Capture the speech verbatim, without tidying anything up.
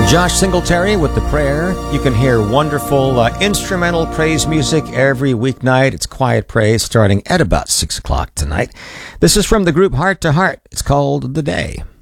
Josh Singletary with The Prayer. You can hear wonderful uh, instrumental praise music every weeknight. It's Quiet Praise starting at about six o'clock tonight. This is from the group Heart to Heart. It's called The Day.